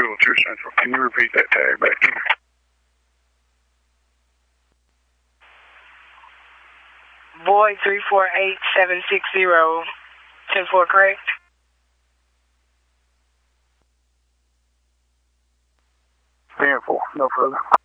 Volunteer Central. Can you repeat that tag back to me? Boy 348760, 10-4, correct? 10-4, no further.